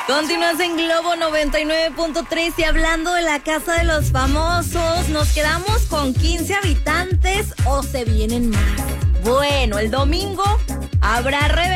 Continúas en Globo 99.3 y hablando de la Casa de los Famosos, ¿nos quedamos con 15 habitantes o se vienen más? Bueno, el domingo habrá